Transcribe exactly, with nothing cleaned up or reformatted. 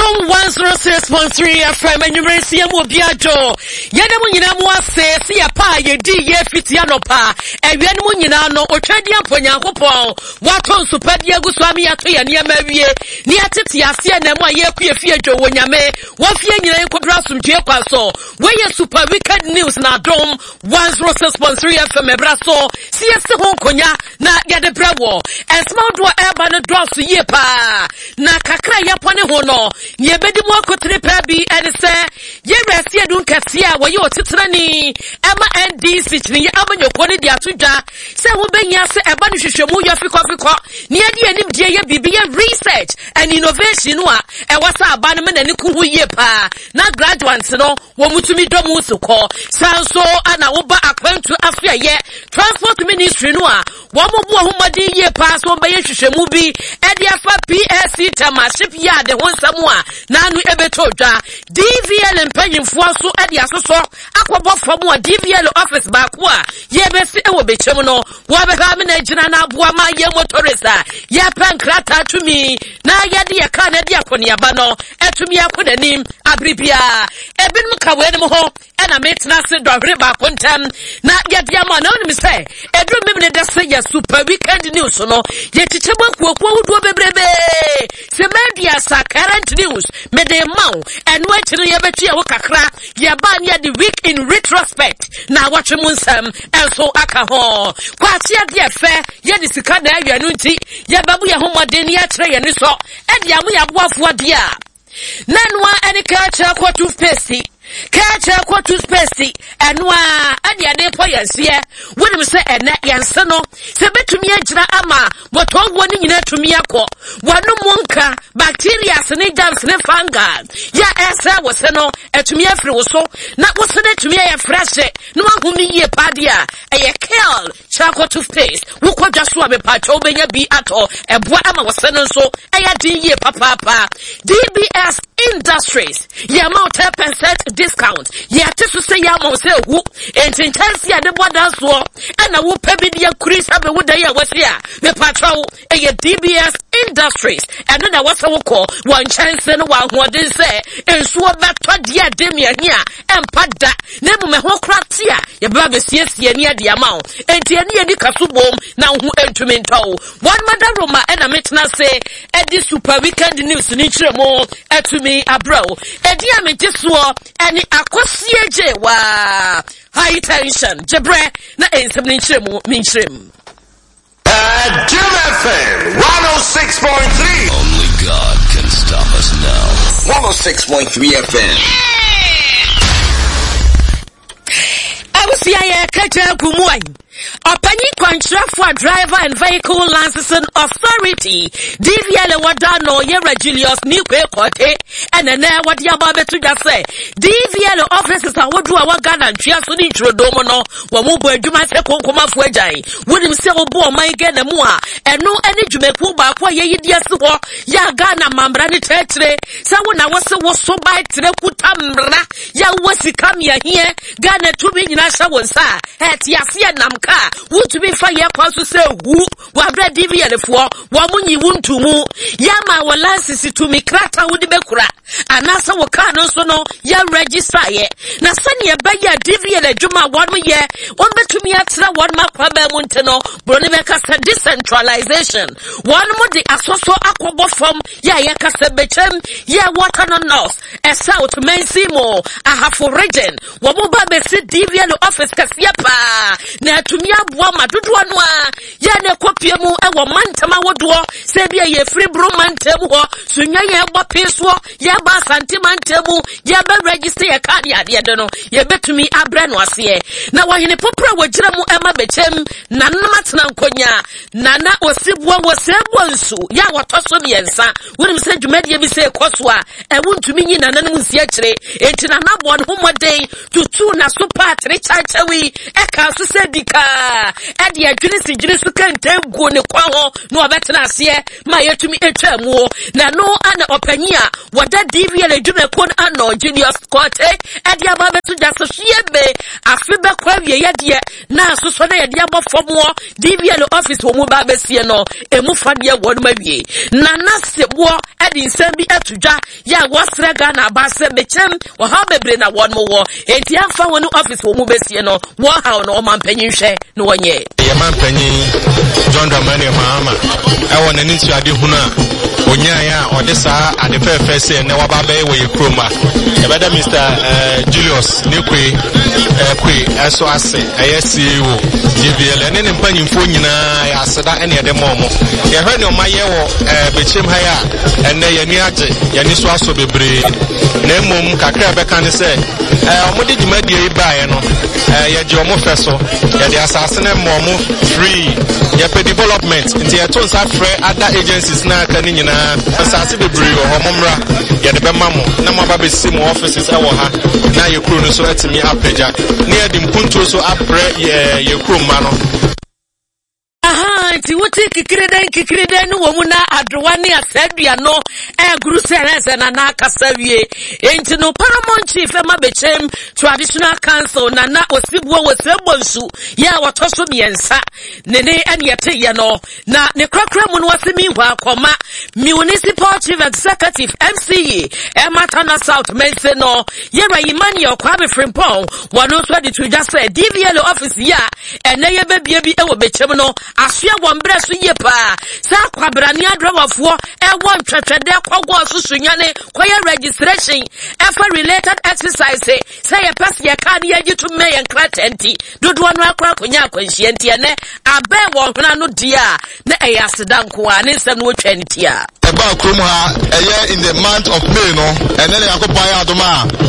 Adom one oh six point three F M and you may see a mobiajo. Yanamunina say, see a pa, ye di ye fitiano pa, and Yanamunina no or Tradia Ponya Hopo, what on Superdia Guswami at Yamavie, Niatia, Sienema Yapi Fiajo when Yame, what Fian Quadrasum Giapaso, where your super wicked news na Dom one oh six point three F M Brasso, see us the Hong Konya, na Yada Bravo, and small dwa urban drops yepa, na Kakra Yapone Hono. Ye bedi mo kotri prabi and say ye resi adun kasia wo ye otetrani ema N D C chini ye amanyo koni dia tuja se wo benya se eba no hwehwemu ye fikọ fikọ ne ade anim die ye bibi ye research and innovation no a e wasa aba no me na ni kuhu ye pa na graduates no wo mutumi dom usukọ sanso ana wo ba akwantu afia ye transport ministry no a wo mobu ahomadi ye pa so ba ye hwehwemu bi e dia fa P S C tama shipyard ho nsam nanu ebetoja D V L mpanyimfo so ade asoso akobọ fam a D V L office back wa ye besi ewo bechem no wo beka me na gina na aboa ma ye motorisa ye pankrata tumi na ye de ye ka na de akoni aba no etumi akodanim abribia ebinum ka we dem ho ena metna se dohre ba kontam na ye de ama na oni say edru me ne de say ye super weekend news no ye chichebo kuokuo hudo bebrebe se media sa current news me de mau and what you ye betu ye ho kakra ye ba ne the week in retrospect na watch mu nsam enso aka ho kwati ade fe ye de sika na awia no nti ye babu ye ho modern ye kire ye ni so e de amu ya boafo ade a nanwa any culture kwa toothpaste Catch a quart toothpaste and wa and ya de poyas when we say and yansano, se betu mi jira ama, but all one in to mi ako, one monka, bacteria, and dance ne fanga. Ya esa was no, and to me every so, not was it to me a fresh, no one who me ye padia, a ye kill, charcoal toothpaste, who could just swab a patch over your be at all, and what was so, a ya di ye papa, D B S Industries, ya mount ten percent discount. Ya to say ya mo say who and intense ya de boda so and I will pay the increase have would ya was here the patrol a D B S Industries and then I was a call one chance and one what they say and so back to dear demia here and pada never me ho kratia ya baby cs ya near the amount and the near the kasubom now who entumento one mother roma and I met na say at this super weekend news ni mo at me abro and ya me just and akosieje wa high tension jebre na ensem nchiremu minchirem at Jim F M one oh six point three. Only God can stop us now. one oh six point three F M. I was here kaja kumwai Opani contract for driver and vehicle licensing authority. D V L wadano yera Julius Nikwe Kote and then what ya babe to just say. D V L officers are what do our gun and just need to domono wa mubo juma se konkoma fwejai. Wouldn't say obo my get mua and no any jumeku ba kwa ye yidia suwo ya gana mambrani tetre. Sa wana wasa waso by tre kutamra ya wasi come here gana to be in asha wonsa het yasia namka would to be fire to say who wa bread D V L for wa munyi wuntu mu yama wa license to me krata would be kura anasa waka no so no ya register ye na sani e baya D V L adwuma one mu ye on betumi atra one ma kwa ba mu nteno broni be kasa decentralization one mu de asoso akobo form ya ya kasa bechem ya water no north e south mensimo ahafo region wo mo ba be si D V L office kasia pa na tumi aboa madodo no a ya na kopie mu e wo mantama wodo se bia ye free bro mantem ho sunya ye bo peso ya ba santimantemu ya ba register ya card ya de no ye betumi abre no ase na wahene popra wagira mu ema bechem na namatena nkonya na na osibua wosebua nsu ya wotoso miensa wonim se dwumadie bi se koso a e wontumi nyi na nanem nsi akire enti na nabo no homodei tutu na super trichachawi e ka so se dika e de adwene sigire so kante go ne kwa ho no obetena ase ma yetumi etwa mu na no ana opanyia wada D V L adwene kon ano Julius Kote e de aba betu jaso hiebe afibe kwa wie ye de na so so na ye de abofo D V L office wo mu ba besie no emu fade wo no mawie na na sebo edi nsem bi atudwa ya wasra Ghana abase bechem wo ha bebre na won mo wo enti afa wonu office wo mu besie no wo ha no mampanyin hwe no wonye ye mampanyin John Dramani Mahama e wona ni nsu ade hunu a onya ya odesa ade fefe se ne waba be we yekroma e beda Mister Julius Nekwe ekwe eso ase eye C E O J V L ne ne mpanyimfo nyina ya aseda ene de momo ye hwe ne omaye wo bechem ha ya ene ye ni age ye ni so aso bebre na mom kakra be kan se eh omode djumadi e baaye no eh ye je omo feso ye de asase ne momo free ye pe development nti ye to nsa free other agencies na aka ni nyina asase bebre wo homomra ye de be mamo na maba be sim offices e wo ha na ye kuro no so atimi apeja na ye de mpunto so apre ye ye kuro ma no ti wuti kikireden kikireden wo mu na adowa ne asadua no e guru sense na na kasawie enti no Paramount Chief ema bechem Traditional Council na na osibuo wosebonsu ya watoso miensa ne ne ene yete ye no na ne krakra mu no wasemi hwa akoma Municipal Chief Executive M C E ema Tana South mense no ye Rayimani Okwame Frimpong wano so de tuja say D V L office ya ene ye bebie bi e wo bechem no asua wombre so ye pa sa kwabrani adrawafo e won twetwede kwagwo susunyane kwaya registration e for related exercise say ye pass ye kan ye gitu me ye kratenti dodo no akwa konya akwanhie ntie ne abe wo hona no dia na e yasedanko a ne nsem no twa ntia eba krom ha eye in the month of May no ene ne yakopa ya adoma